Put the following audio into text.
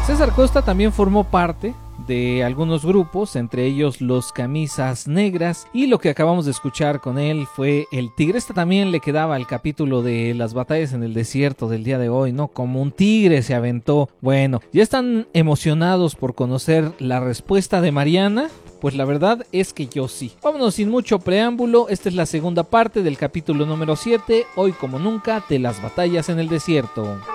César Costa también formó parte de algunos grupos, entre ellos los Camisas Negras, y lo que acabamos de escuchar con él fue El Tigre. Esta también le quedaba al capítulo de las batallas en el desierto del día de hoy, ¿no? Como un tigre se aventó. Bueno, ¿ya están emocionados por conocer la respuesta de Mariana? Pues la verdad es que yo sí. Vámonos sin mucho preámbulo, esta es la segunda parte del capítulo número 7, hoy como nunca, de las batallas en el desierto.